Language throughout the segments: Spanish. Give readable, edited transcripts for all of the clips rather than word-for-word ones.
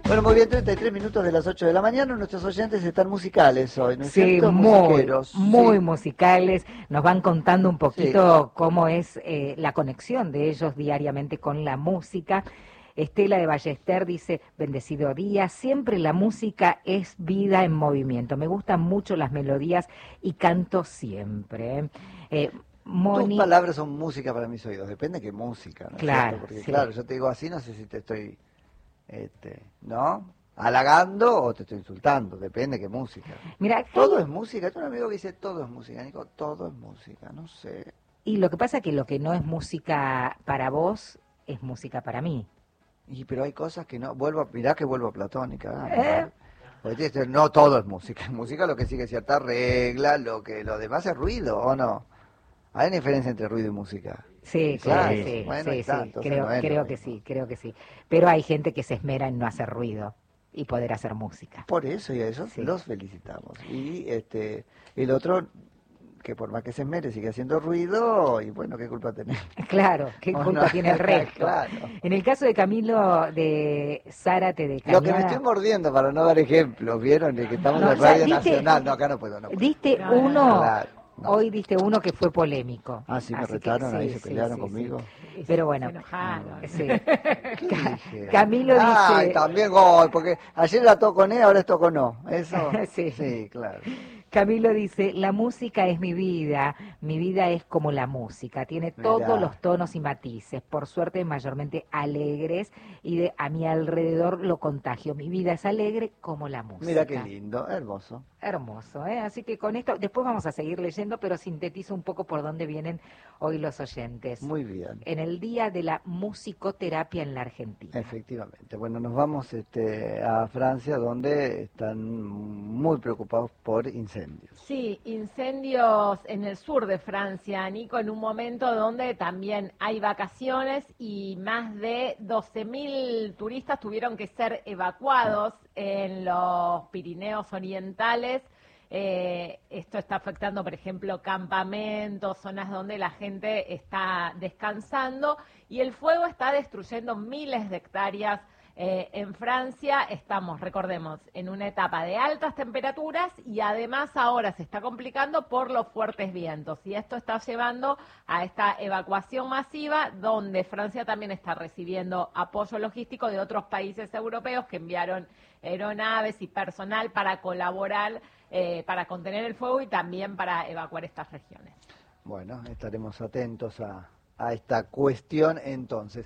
Bueno, muy bien, 33 minutos de las 8 de la mañana. Nuestros oyentes están musicales hoy, ¿no es Sí, cierto? Musiqueros. muy Sí, musicales. Nos van contando un sí. poquito cómo es la conexión de ellos diariamente con la música. Estela de Ballester dice, bendecido día, siempre la música es vida en movimiento. Me gustan mucho las melodías y canto siempre. Tus Moni, palabras son música para mis oídos. Depende de qué música, ¿no es cierto? claro, Porque sí. claro, yo te digo así, no sé si te estoy, ¿no? Halagando o te estoy insultando. Depende de qué música. Mira, acá Todo es música. Tengo un amigo que dice todo es música. Nico, todo es música. No sé. y lo que pasa es que lo que no es música para vos es música para mí. Pero hay cosas que no. Mirá que vuelvo a Platónica. ¿Eh? Porque no todo es música. En música lo que sigue cierta regla, lo demás es ruido, ¿o no? Hay una diferencia entre ruido y música. Sí, Claro, sí, bueno, sí, ahí está, sí, entonces no es lo creo que mismo. sí, creo que sí. Pero hay gente que se esmera en no hacer ruido y poder hacer música. Por eso y a esos Sí, los felicitamos. Y el otro, que por más que se esmere, sigue haciendo ruido, y bueno, ¿qué culpa tenés? claro, ¿qué ¿O culpa no? tiene el resto? Claro. En el caso de Camilo de Zárate de Lo que me estoy Cañada, mordiendo para no dar ejemplos, ¿vieron? De que estamos no, en o sea, Radio Nacional. No, acá no puedo, no puedo. diste uno, Claro, no. hoy diste uno que fue polémico. Ah, sí, me Así que retaron, ahí sí, se sí, pelearon sí, conmigo. sí. Pero bueno, Se enojaron. sí. ¿Qué dije? Camilo Ay, dice, también gol, porque ayer era todo con E, ahora es todo con O. ¿Eso? sí. Sí, claro. Camilo dice, la música es mi vida es como la música, tiene Mirá. todos los tonos y matices, por suerte mayormente alegres y a mi alrededor lo contagio, mi vida es alegre como la música. Mira qué lindo, hermoso. Hermoso, ¿eh? Así que con esto, después vamos a seguir leyendo, pero sintetizo un poco por dónde vienen hoy los oyentes. Muy bien. En el Día de la Musicoterapia en la Argentina. Efectivamente. Bueno, nos vamos a Francia, donde están muy preocupados por incendios. Sí, incendios en el sur de Francia, Nico, en un momento donde también hay vacaciones y más de 12.000 turistas tuvieron que ser evacuados en los Pirineos Orientales. Esto está afectando, por ejemplo, campamentos, zonas donde la gente está descansando y el fuego está destruyendo miles de hectáreas. En Francia estamos, recordemos, en una etapa de altas temperaturas y además ahora se está complicando por los fuertes vientos y esto está llevando a esta evacuación masiva donde Francia también está recibiendo apoyo logístico de otros países europeos que enviaron aeronaves y personal para colaborar para contener el fuego y también para evacuar estas regiones. Bueno, estaremos atentos a esta cuestión entonces.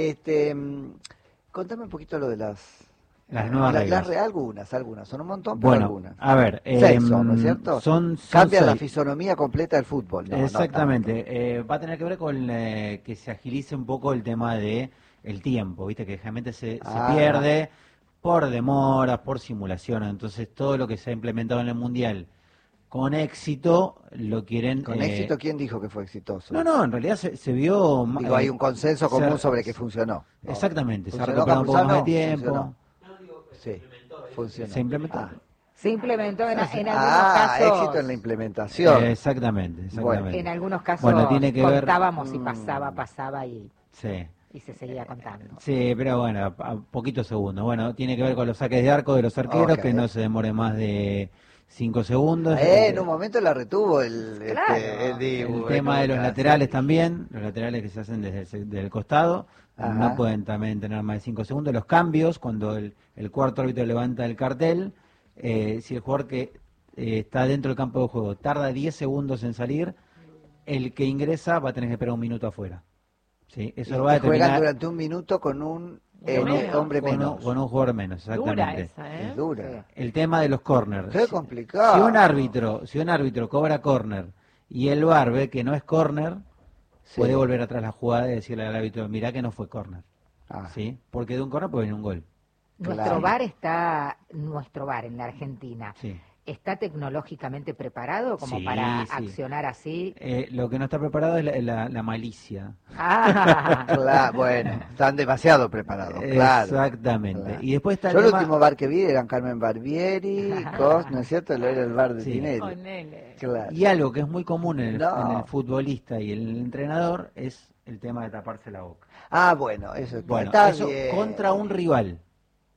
Contame un poquito lo de las nuevas reglas. Algunas, son un montón, pero Bueno, algunas. a ver, 6 son, ¿no es cierto? son Cambian la 6. fisonomía completa del fútbol. No, Exactamente, va a tener que ver con que se agilice un poco el tema de el tiempo, viste que generalmente se pierde por demoras, por simulaciones, entonces todo lo que se ha implementado en el Mundial con éxito lo quieren... ¿Con éxito quién dijo que fue exitoso? No, en realidad se vio... Digo, hay un consenso común sobre que funcionó. Exactamente, se ha ¿Funcionó, recuperado un poco más de Campuzano? tiempo. Sí, funcionó. Se implementó. Se implementó en algunos casos. Éxito en la implementación. Exactamente. Bueno. En algunos casos Bueno, tiene que ver- contábamos y pasaba y Sí. se seguía contando. Sí, pero bueno, a poquitos segundos. Bueno, tiene que ver con los saques de arco de los arqueros, Ok. que no se demore más de 5 segundos. En un momento la retuvo el Dibu. El tema de los laterales también, los laterales que se hacen desde el costado, Ajá. no pueden también tener más de 5 segundos. Los cambios, cuando el cuarto árbitro levanta el cartel, si el jugador que está dentro del campo de juego tarda 10 segundos en salir, el que ingresa va a tener que esperar un minuto afuera. ¿Sí? Eso lo va a juegan determinar durante un minuto con un hombre con menos. con un jugador menos, Dura exactamente. esa, ¿eh? Es dura. El tema de los corners. Qué complicado. Si un árbitro cobra corner y el VAR ve que no es corner, Sí. puede volver atrás la jugada y decirle al árbitro, mirá que no fue corner. Ah. ¿Sí? Porque de un corner puede venir un gol. Nuestro bar en la Argentina, Sí. ¿está tecnológicamente preparado como Sí, para sí. accionar así? Lo que no está preparado es la malicia. Ah, Claro, bueno, están demasiado preparados, claro. Exactamente. Claro. Y después está Yo el tema- último bar que vi eran Carmen Barbieri, ¿no es cierto? Era el bar de Sí. Tinelli. Con él. Claro. Y algo que es muy común No. en el futbolista y el entrenador es el tema de taparse la boca. Ah, bueno, eso Bueno, está eso bien. contra un rival.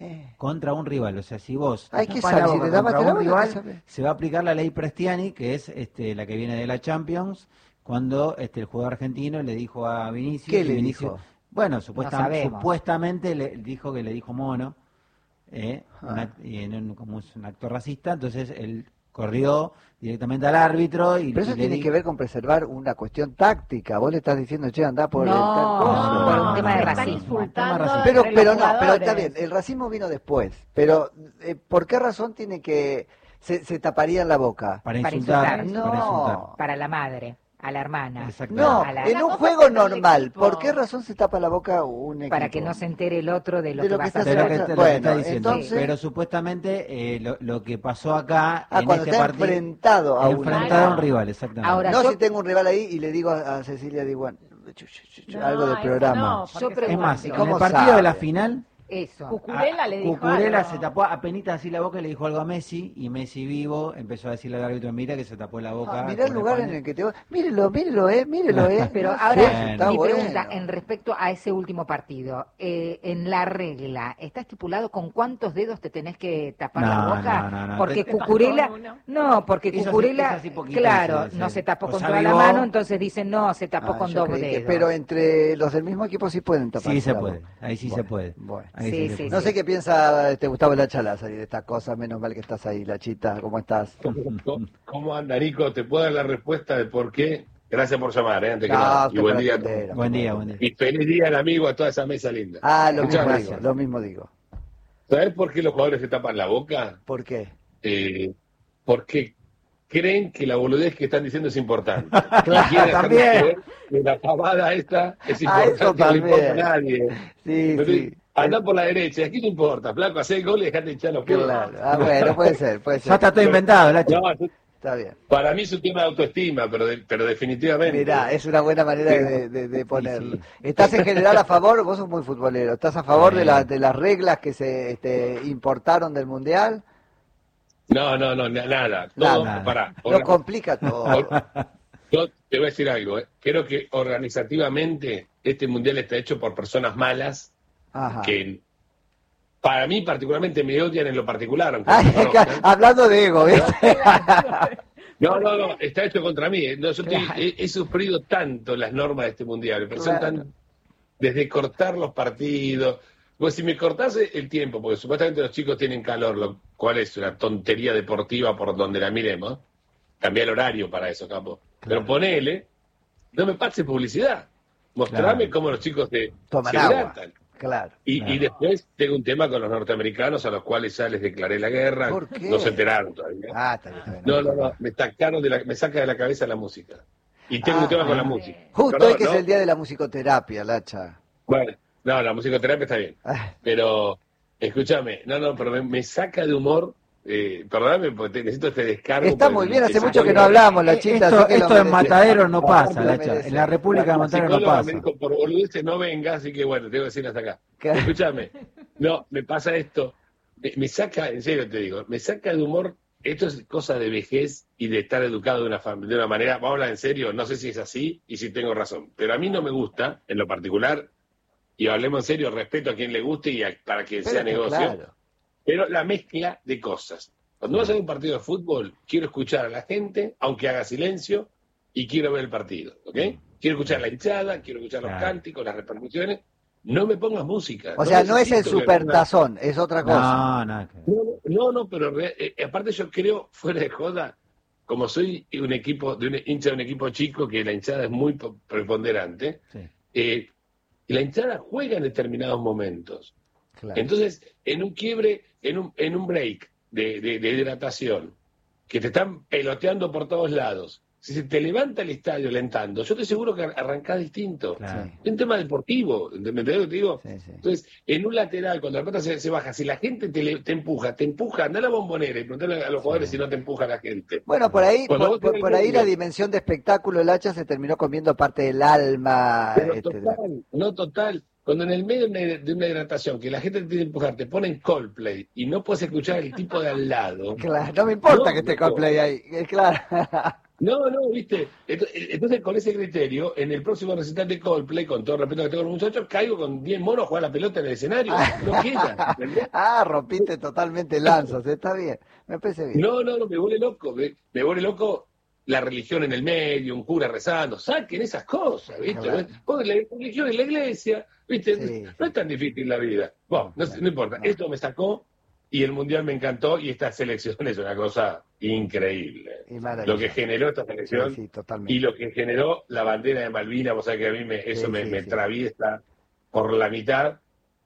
contra un rival. O sea, si vos Hay que tapás la saber, si boca le da contra mate la un boca, hay que rival, saber. se va a aplicar la ley Prestiani, que es la que viene de la Champions, cuando el jugador argentino le dijo a Vinicius... ¿Qué y le Vinicius, dijo? Bueno, sabemos. supuestamente le dijo que le dijo mono, Ah. como es un acto racista, entonces él corrió directamente al árbitro y, Pero eso y le tiene dijo... que ver con preservar una cuestión táctica. Vos le estás diciendo, che, andá por el tal No, coso. por un tema de están racismo. insultando Tema Pero, entre los no, pero está jugadores. bien, el racismo vino después. Pero, ¿por qué razón tiene que se taparía en la boca? Para Para insultar, insultar. para insultar. No, Para la madre, a la hermana. Exactamente. no, a la- en Una un cosa juego es el normal, equipo. ¿por qué razón se tapa la boca un equipo? Para que no se entere el otro de lo De que lo que vas a está De lo hacer. que, haciendo. lo que Bueno, está diciendo. entonces- Pero supuestamente lo que pasó acá en cuando este está partido... enfrentado a un enfrentado a un rival. rival, exactamente. Ahora, No yo- si tengo un rival ahí y le digo a Cecilia Diguan, No, algo del eso programa. no, Yo porque pregunto. es más, seguramente- en ¿Cómo el partido de la sabe? final... Eso. Cucurella le dijo Cucurella algo. se tapó apenitas así la boca y le dijo algo a Messi, y Messi vivo empezó a decirle al árbitro, mira que se tapó la boca. Mirá el con lugar en paño. el que te va. Mírelo, mírelo, Pero No sé, ahora está mi bueno. pregunta en respecto a ese último partido, en la regla, ¿está estipulado con cuántos dedos te tenés que tapar la No, boca? no. Porque Te faltó Cucurella, uno. no, porque Eso sí, Cucurella, eso sí poquito claro, se- no se tapó o con se toda la avivó. mano, entonces dicen no, se tapó con Yo dos creí que- dedos. pero entre los del mismo equipo sí pueden tapar. Sí se puede, ahí sí se puede. Bueno. Ahí Sí, se sí, puede. No sé qué piensa Gustavo Lacha Lázari de estas cosas, menos mal que estás ahí, Lachita, ¿cómo estás? ¿Cómo anda, Nico? ¿Te puedo dar la respuesta de por qué? Gracias por llamar, antes que No, nada. usted Y buen para día. atender. Buen día, buen día. Y feliz día al amigo, a toda esa mesa linda. Lo Muchas mismo gracias. digo, lo mismo digo. ¿Sabes por qué los jugadores se tapan la boca? ¿Por qué? Porque creen que la boludez que están diciendo es importante. Claro, Y quieren hacernos también. creer que la pavada esta es Ah, eso importante, no le importa a también. nadie. Sí, Pero sí. andá por la derecha, aquí no importa, flaco, hacé el gol y dejate echar los pelos. Claro. Bueno, puede ser. Ya está todo inventado, Lacho. No, Está bien. para mí es un tema de autoestima, pero definitivamente. Mirá, es una buena manera de ponerlo. sí. ¿Estás en general a favor? Vos sos muy futbolero. ¿Estás a favor Sí. de las reglas que se importaron del Mundial? No, nada. Todo, Nada. pará. Lo complica todo. Yo te voy a decir algo. Creo que organizativamente este mundial está hecho por personas malas Ajá. que para mí particularmente me odian en lo particular. Aunque Ay, me conozcan. hablando de ego, ¿viste? No, está hecho contra mí. No, yo he sufrido tanto las normas de este mundial. Pero son Claro. tan, desde cortar los partidos. Pues si me cortase el tiempo, porque supuestamente los chicos tienen calor, lo cual es una tontería deportiva por donde la miremos, cambiar el horario para eso, capo. Pero ponele, no me pase publicidad. Mostrame Claro. cómo los chicos Toman se agua. hidratan. Claro. Y después tengo un tema con los norteamericanos a los cuales ya les declaré la guerra. ¿Por qué? No se enteraron todavía. Está bien, está bien. No, me saca de la cabeza la música. Y tengo un tema con la música. Justo Perdón, hoy que ¿no? es el día de la musicoterapia, Lacha. Bueno, no, la musicoterapia está bien. Ah, Pero, escúchame, pero me saca de humor. Perdóname, porque necesito este descargo. Está porque muy bien, hace me mucho saca que de- no hablamos, Lachita. Esto, así que lo esto en merece. Matadero no pasa, Lo Lacha. merece. En la República de La Matadero no psicóloga pasa. me dijo, por boludeces no venga, así que bueno, tengo que decir hasta acá. Claro. Escúchame, no, me pasa esto, me saca, en serio te digo, me saca de humor, esto es cosa de vejez y de estar educado de una manera, vamos a hablar en serio, no sé si es así y si tengo razón, pero a mí no me gusta, en lo particular, y hablemos en serio, respeto a quien le guste y para quien sea Pero negocio, claro. pero la mezcla de cosas. Cuando vas a ver un partido de fútbol, quiero escuchar a la gente, aunque haga silencio, y quiero ver el partido, ¿ok? Quiero escuchar la hinchada, quiero escuchar los Claro. cánticos, las repercusiones. No me pongas música. O sea, no es el necesito que- supertazón, es otra cosa. No, nada que ver. No, pero aparte yo creo, fuera de joda, como soy un hincha de un equipo chico, que la hinchada es muy preponderante, Sí. y la hinchada juega en determinados momentos. Claro. Entonces, en un quiebre, en un break de hidratación, que te están peloteando por todos lados, si se te levanta el estadio alentando, yo estoy seguro que arrancás distinto. Claro. Es un tema deportivo, ¿me entendés lo que te digo? Sí, sí. Entonces, en un lateral, cuando la pelota se baja, si la gente te empuja, anda a la bombonera y preguntale a los jugadores si no te empuja la gente. Bueno, por ahí, Cuando vos tenés por ahí el la cambio. dimensión de espectáculo, el hacha se terminó comiendo parte del alma. Pero de la- total, no total. cuando en el medio de una hidratación que la gente te tiene que empujar, te ponen Coldplay y no puedes escuchar el tipo de al lado. Claro, no me importa No, que esté no. Coldplay ahí, claro. No, viste. Entonces, con ese criterio, en el próximo recital de Coldplay, con todo el respeto que tengo a los muchachos, caigo con 10 monos a jugar la pelota en el escenario. No queda, ¿entendés? Rompiste totalmente lanzos, está bien, me parece bien. No, me vuelve loco. Me vuelve loco la religión en el medio, un cura rezando. Saquen esas cosas, ¿viste? Claro. Porque la religión en la iglesia, ¿viste? Sí, No es tan difícil la vida. Bueno, no importa. No. Esto me sacó y el Mundial me encantó y esta selección es una cosa increíble. Y maravilloso. Lo que generó esta selección Sí, totalmente. y lo que generó la bandera de Malvinas, vos sabés que a mí eso Sí, me sí. atraviesa por la mitad.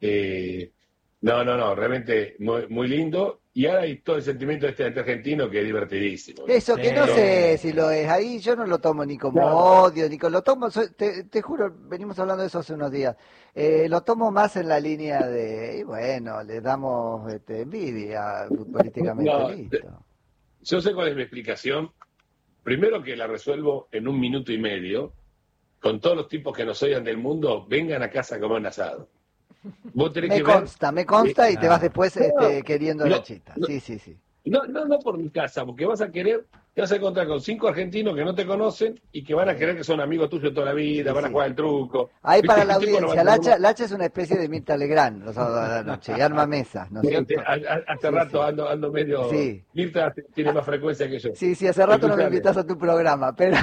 Realmente muy, muy lindo. Y ahora hay todo el sentimiento este argentino que es divertidísimo. Eso que no Sí. sé si lo es, ahí yo no lo tomo ni como Claro. odio, ni lo tomo, te juro, venimos hablando de eso hace unos días, lo tomo más en la línea de, y bueno, le damos envidia futbolísticamente, No, listo. Yo sé cuál es mi explicación. Primero que la resuelvo en 1 minuto y medio, con todos los tipos que nos oigan del mundo, vengan a casa a comer un asado. Vos tenés que ver. Me consta y te Ah. vas después No, queriendo no, la chita. no. Sí. No por mi casa, porque te vas a encontrar con 5 argentinos que no te conocen y que van a creer que son amigos tuyos toda la vida, Sí, van a sí. jugar el truco. Ahí ¿Viste? para la El tipo no va audiencia, a- Lacha es una especie de Mirta Legrand los sábados de la noche y arma mesas, ¿no es Fíjate, cierto? hace Sí, rato sí. ando medio. Sí. Mirta tiene más frecuencia que yo. Sí, hace rato no me Escuchame. invitas a tu programa, pero...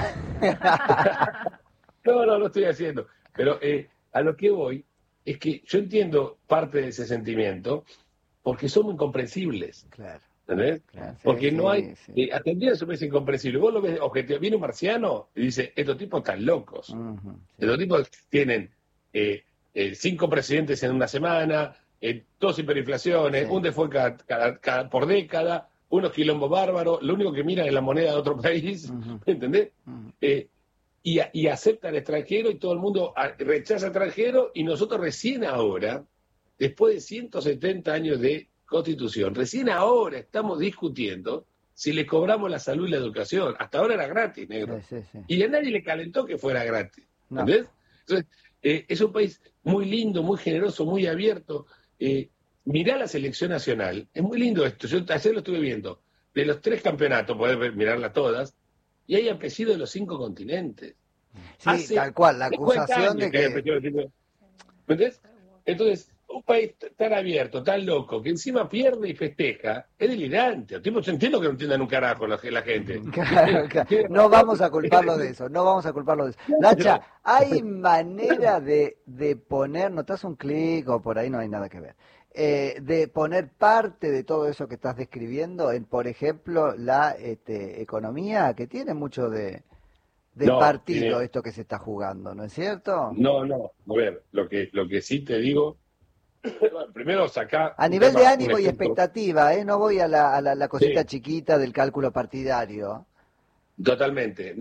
No lo estoy haciendo. Pero a lo que voy es que yo entiendo parte de ese sentimiento porque somos incomprensibles, Claro, ¿entendés? claro. Porque Sí, no hay. sí. Argentina es incomprensible. Vos lo ves objetivo. Viene un marciano y dice: estos tipos están locos. Ujú, sí. Estos tipos tienen 5 presidentes en una semana, 2 hiperinflaciones, Sí. un default por década, unos quilombos bárbaros. Lo único que miran es la moneda de otro país, Ujú. ¿entendés? Ujú. Y acepta al extranjero y todo el mundo rechaza al extranjero y nosotros recién ahora, después de 170 años de constitución, recién ahora estamos discutiendo si le cobramos la salud y la educación. Hasta ahora era gratis, negro. Sí. Y a nadie le calentó que fuera gratis. No. ¿Entendés? Entonces, es un país muy lindo, muy generoso, muy abierto. Mirá la selección nacional. Es muy lindo esto. Yo ayer lo estuve viendo. De los 3 campeonatos, podés mirarla todas, y hay apellido de los 5 continentes. Sí, Hace tal cual, la 50 acusación de años hay que... apellido de los 5. ¿Me entendés? Entonces, un país tan abierto, tan loco, que encima pierde y festeja, es delirante. Tipo, yo entiendo que no entiendan un carajo la gente. Claro. No vamos a culparlo de eso, Lacha, ¿hay manera de poner, notas un clic o por ahí no hay nada que ver, de poner parte de todo eso que estás describiendo en, por ejemplo, la economía, que tiene mucho de No, partido tiene- esto que se está jugando, ¿no es cierto? No, a ver, lo que sí te digo, primero saca A un nivel tema, de un ánimo y ejemplo. expectativa, no voy a la cosita Sí. chiquita del cálculo partidario. Totalmente.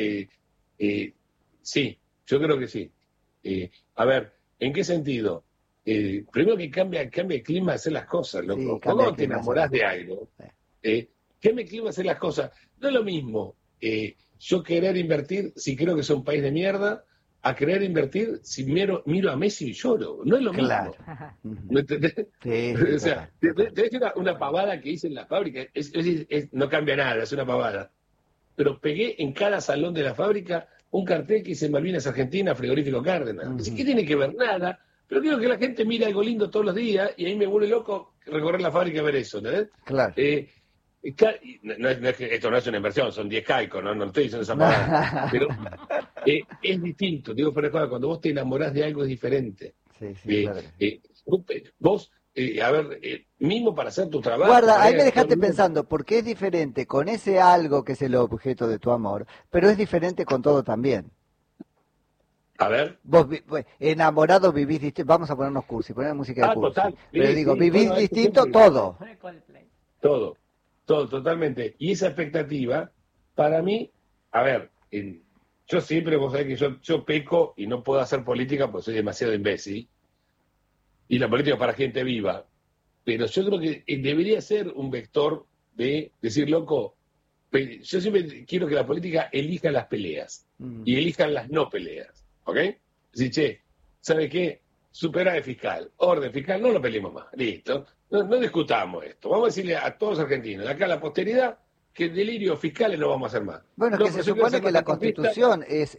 Sí, yo creo que sí. A ver, ¿en qué sentido? Primero que cambia el clima de hacer las cosas, loco. Sí, Vos cambia el cuando te clima de enamorás hacer de las algo, Sí. cambia el clima de hacer las cosas. No es lo mismo yo querer invertir si creo que es un país de mierda, a querer invertir si miro a Messi y lloro. No es lo Claro. mismo. Ajá. Ujú. ¿Me entendés? Sí, O sea, total. te decir una pavada que hice en la fábrica, no cambia nada, es una pavada. Pero pegué en cada salón de la fábrica un cartel que dice Malvinas Argentina, frigorífico Cárdenas. Ujú. Así que tiene que ver nada, pero quiero que la gente mire algo lindo todos los días y ahí me vuelve loco recorrer la fábrica y ver eso, ¿entendés? Claro. No es que esto no es una inversión, son 10 caicos, no estoy diciendo esa palabra. Pero es distinto, digo, pero cuando vos te enamorás de algo es diferente. Sí, claro. Vos, mismo para hacer tu trabajo. Guarda, para ahí ir me a dejaste todo el mundo. pensando, porque es diferente con ese algo que es el objeto de tu amor, pero es diferente con todo también. A ver. Vos enamorado vivís distinto, vamos a ponernos cursi, poner música de cursi. Total. Pero Sí, digo, sí, vivís bueno, es distinto posible. todo. Coldplay. Todo, totalmente. Y esa expectativa, para mí, a ver, yo siempre, vos sabés que yo peco y no puedo hacer política porque soy demasiado imbécil. Y la política es para gente viva. Pero yo creo que debería ser un vector de decir, loco, yo siempre quiero que la política elija las peleas Mm. y elijan las no peleas. ¿Ok? Decir, che, ¿sabe qué? superávit fiscal, orden fiscal, no lo peleemos más, listo. No discutamos esto. Vamos a decirle a todos los argentinos, de acá a la posteridad, que delirios fiscales no vamos a hacer más. Bueno, No, que se pero yo quiero supone ser que la catastrofista. Constitución es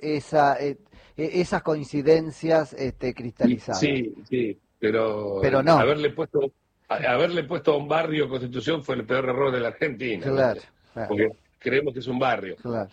esas coincidencias cristalizadas. Sí, pero no. haberle puesto a un barrio Constitución fue el peor error de la Argentina. Claro, claro. Porque creemos que es un barrio. Claro.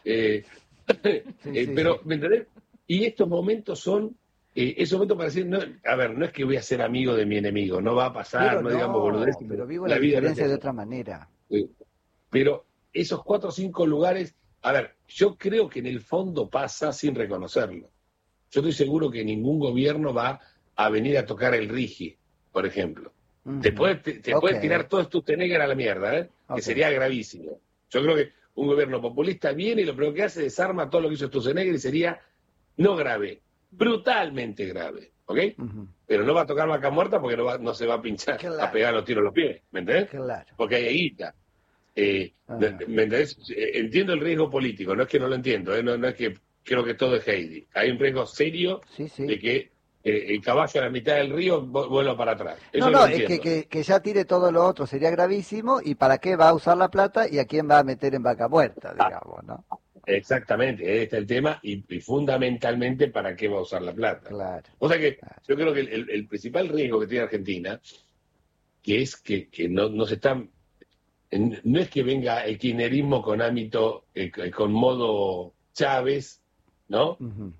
Pero, sí. ¿me entendés? Y estos momentos son, esos momentos para decir, no, a ver, no es que voy a ser amigo de mi enemigo, no va a pasar, Pero no digamos boludeces. pero vivo la vida no es diferencia de eso. otra manera. Pero esos 4 o 5 lugares, a ver, yo creo que en el fondo pasa sin reconocerlo. Yo estoy seguro que ningún gobierno va a venir a tocar el RIGI, por ejemplo. Ujú. Te puede tirar todos tus Tenegar a la mierda, Ok. que sería gravísimo. Yo creo que un gobierno populista viene y lo primero que hace es desarma todo lo que hizo Sturzenegger y sería no grave, brutalmente grave, ¿ok? Ujú. Pero no va a tocar vaca muerta porque no se va a pinchar, Claro. a pegar los tiros en los pies, ¿me entendés? Claro. Porque hay guita. Ajá. ¿Me entendés? Entiendo el riesgo político, no es que no lo entiendo, no es que creo que todo es Heidi. Hay un riesgo serio Sí. de que el caballo a la mitad del río vuelva para atrás. Eso No, lo es entiendo. que ya tire todo lo otro sería gravísimo. ¿Y para qué va a usar la plata y a quién va a meter en vaca muerta, digamos, no? Exactamente, ahí está el tema y fundamentalmente para qué va a usar la plata. Claro. O sea que yo creo que el principal riesgo que tiene Argentina, que es que no se están, no es que venga el kirchnerismo con ámbito, con modo Chávez, ¿no? Ujú.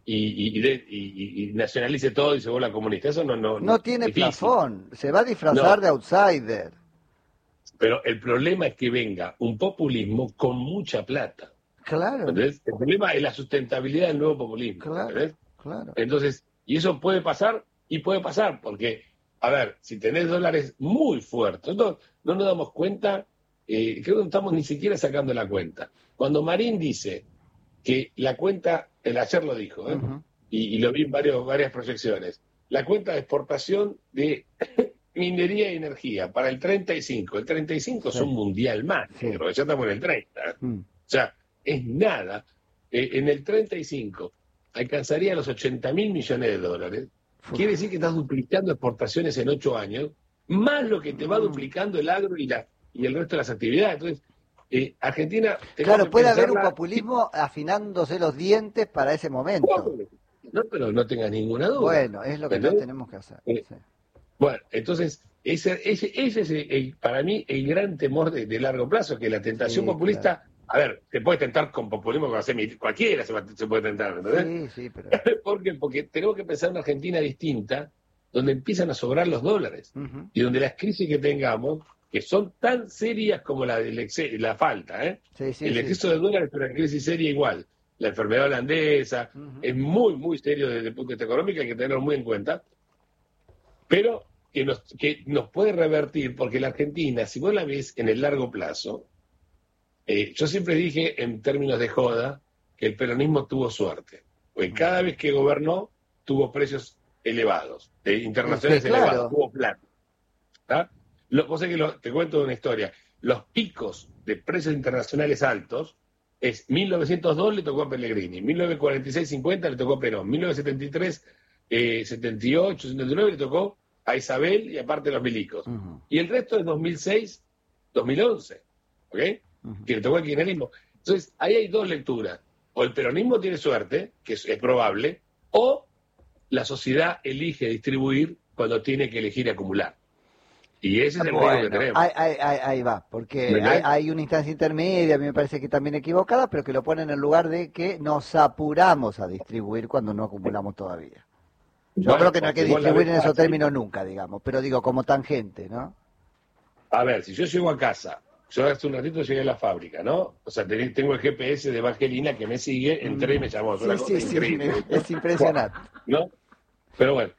Y nacionalice todo y se vuelva comunista. Eso No tiene difícil. plafón, se va a disfrazar No. de outsider. Pero el problema es que venga un populismo con mucha plata. Claro, ¿Entendés? El problema es la sustentabilidad del nuevo populismo. Claro. ¿entendés? claro. Entonces, y eso puede pasar, porque, a ver, si tenés dólares muy fuertes, no nos damos cuenta, creo que no estamos ni siquiera sacando la cuenta. Cuando Marín dice que la cuenta, ayer lo dijo, Ujú. y lo vi en varias proyecciones, la cuenta de exportación de minería y energía para el 35 es Sí. un mundial más, Sí. pero ya estamos en el 30. Mm. O sea, es nada. En el 35 alcanzaría los 80.000 millones de dólares. Uf. Quiere decir que estás duplicando exportaciones en 8 años, más lo que te va duplicando el agro y el resto de las actividades. Entonces, Argentina... tenemos Claro, que puede haber un pensarla- populismo afinándose los dientes para ese momento. No, pero no tengas ninguna duda. Bueno, es lo que no ¿Entendés? tenemos que hacer. Eh, Sí. Bueno, entonces, ese es para mí el gran temor de largo plazo, que la tentación Sí, populista, a ver, te puede tentar con populismo, cualquiera se puede tentar, ¿entendés? Sí, pero... ¿Por qué? Porque tenemos que pensar en una Argentina distinta, donde empiezan a sobrar los dólares, Ujú. y donde las crisis que tengamos, que son tan serias como la falta, Sí, sí, el sí. exceso de dólares es una crisis seria igual. La enfermedad holandesa Ujú. es muy, muy serio desde el punto de vista económico, hay que tenerlo muy en cuenta, pero que nos puede revertir, porque la Argentina, si vos la ves en el largo plazo, yo siempre dije en términos de joda que el peronismo tuvo suerte, porque cada vez que gobernó tuvo precios elevados, internacionales Sí, claro. elevados, tuvo plata. ¿Tá? Vos sabés que te cuento una historia, los picos de precios internacionales altos es 1902 le tocó a Pellegrini, 1946-50 le tocó a Perón, 1973, 78, 79 le tocó a Isabel y aparte los milicos. Ujú. Y el resto es 2006, 2011, ¿ok? Ujú. Que le tocó al kirchnerismo. Entonces, ahí hay dos lecturas. O el peronismo tiene suerte, que es probable, o la sociedad elige distribuir cuando tiene que elegir acumular. Y ese es el riesgo que Bueno, tenemos. ahí va, porque ¿Verdad? hay una instancia intermedia, a mí me parece que también equivocada, pero que lo pone en el lugar de que nos apuramos a distribuir cuando no acumulamos todavía. Yo Bueno, creo que no hay que porque vos la distribuir ves en esos fácil. términos nunca, digamos, pero digo, como tangente, ¿no? A ver, si yo llego a casa, yo hace un ratito llegué a la fábrica, ¿no? O sea, tengo el GPS de Evangelina que me sigue, entré y me llamó. Es una cosa increíble. es impresionante. ¿No? Pero bueno,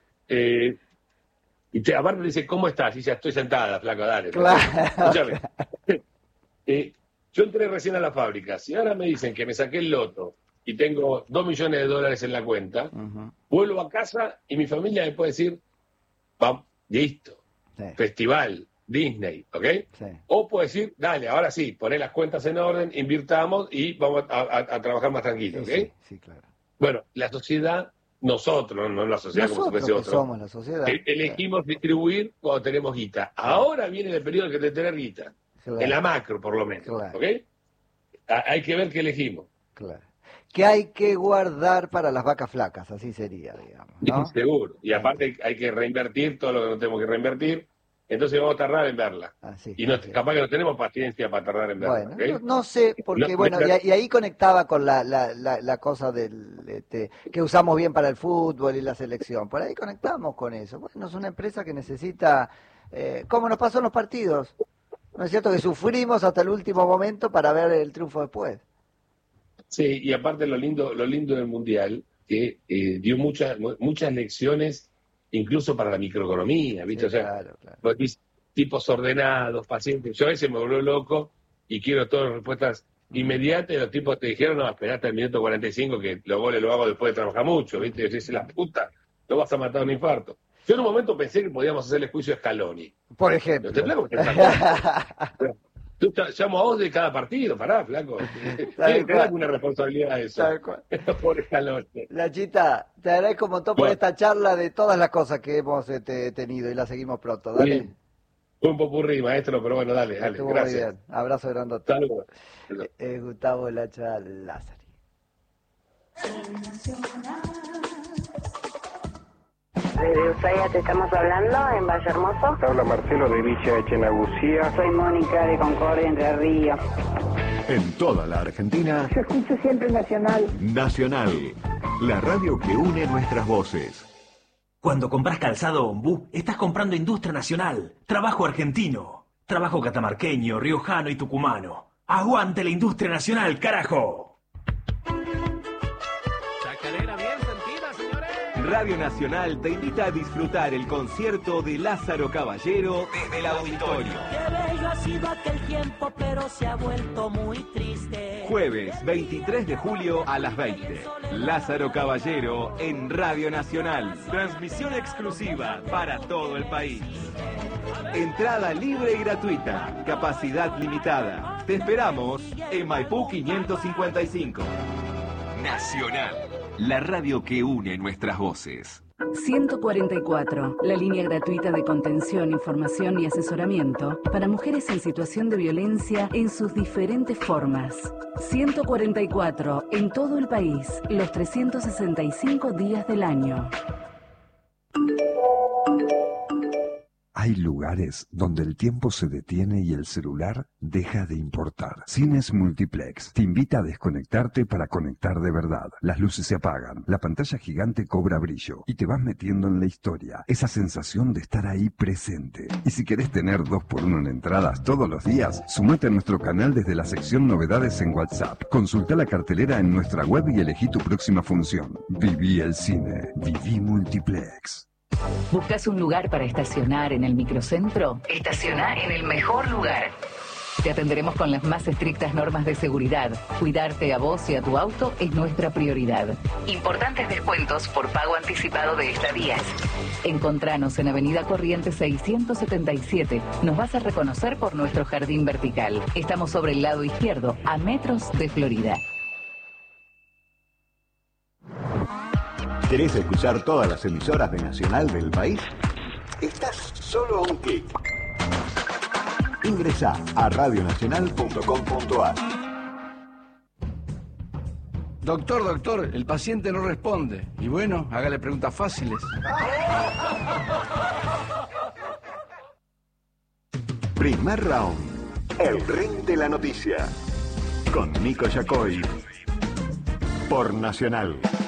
aparte me dice, ¿cómo estás? Y ya estoy sentada, flaco, dale. Claro. Escúchame. Yo entré recién a la fábrica. Si ahora me dicen que me saqué el loto y tengo 2 millones de dólares en la cuenta, Ujú. vuelvo a casa y mi familia me puede decir, vamos, listo, Sí, festival, Disney, ¿ok? sí. O puede decir, dale, ahora sí, poné las cuentas en orden, invirtamos y vamos a trabajar más tranquilo, ¿ok? Sí, sí, claro. Bueno, la sociedad nosotros, no la sociedad como si Nosotros fuese que otro, somos la sociedad. elegimos distribuir cuando tenemos guita. Ahora viene el periodo de tener guita, Claro. en la macro por lo menos, Claro. ¿ok? Hay que ver qué elegimos. Claro. Que hay que guardar para las vacas flacas, así sería, digamos, ¿no? Seguro. Y aparte hay que reinvertir todo lo que no tenemos que reinvertir, entonces vamos a tardar en verla. Así, Y no, así. capaz que no tenemos paciencia para tardar en verla. Bueno, ¿ok? no sé, porque No, bueno, y ahí conectaba con la cosa del que usamos bien para el fútbol y la selección. Por ahí conectamos con eso. Bueno, es una empresa que necesita, como nos pasó en los partidos, ¿no es cierto? Que sufrimos hasta el último momento para ver el triunfo después. Sí, y aparte lo lindo del Mundial, que dio muchas lecciones, incluso para la microeconomía, ¿viste? Sí, O sea, claro, claro. vos viste, tipos ordenados, pacientes. Yo a veces me volví loco y quiero todas las respuestas inmediatas, y los tipos te dijeron, no, esperá hasta el minuto 45, que los goles lo hago después de trabajar mucho, ¿viste? Y yo decía, la puta, lo vas a matar un infarto. Yo en un momento pensé que podíamos hacerle juicio a Scaloni. Por ejemplo. ¿Te flaco? Tú llamo a vos de cada partido, pará, flaco. Tiene que alguna responsabilidad de eso. Tal cual. Por Scaloni. Nachita, te agradezco un montón por Bueno. esta charla de todas las cosas que hemos tenido y la seguimos pronto. Dale. Bien. Fue un popurrí, maestro, pero bueno, dale, Estuvo muy gracias. bien. Abrazo grandote. Saludos. Gustavo Lacha Lázari. Desde Ushuaia te estamos hablando, en Valle Hermoso. Habla Marcelo de Villa Echenagucía. Soy Mónica de Concordia, Entre Ríos. En toda la Argentina, Yo escucho siempre Nacional. Nacional, la radio que une nuestras voces. Cuando compras calzado Ombú, estás comprando industria nacional, trabajo argentino, trabajo catamarqueño, riojano y tucumano. ¡Aguante la industria nacional, carajo! Chacarera bien sentida, señores. Radio Nacional te invita a disfrutar el concierto de Lázaro Caballero desde el auditorio. Qué bello ha sido aquel tiempo, pero se ha vuelto muy triste. Jueves 23 de julio a las 20. Lázaro Caballero en Radio Nacional. Transmisión exclusiva para todo el país. Entrada libre y gratuita. Capacidad limitada. Te esperamos en Maipú 555. Nacional, la radio que une nuestras voces. 144, la línea gratuita de contención, información y asesoramiento para mujeres en situación de violencia en sus diferentes formas. 144, en todo el país, los 365 días del año. Hay lugares donde el tiempo se detiene y el celular deja de importar. Cines Multiplex te invita a desconectarte para conectar de verdad. Las luces se apagan, la pantalla gigante cobra brillo y te vas metiendo en la historia. Esa sensación de estar ahí presente. Y si querés tener 2x1 en entradas todos los días, sumate a nuestro canal desde la sección novedades en WhatsApp. Consulta la cartelera en nuestra web y elegí tu próxima función. Viví el cine. Viví Multiplex. ¿Buscas un lugar para estacionar en el microcentro? Estaciona en el mejor lugar. Te atenderemos con las más estrictas normas de seguridad. Cuidarte a vos y a tu auto es nuestra prioridad. Importantes descuentos por pago anticipado de estadías. Encontranos en Avenida Corrientes 677. Nos vas a reconocer por nuestro jardín vertical. Estamos sobre el lado izquierdo, a metros de Florida. ¿Querés escuchar todas las emisoras de Nacional del país? Estás solo a un clic. Ingresá a radionacional.com.ar. Doctor, el paciente no responde. Y bueno, hágale preguntas fáciles. Primer round. El ring de la noticia. Con Nico Yacoy. Por Nacional.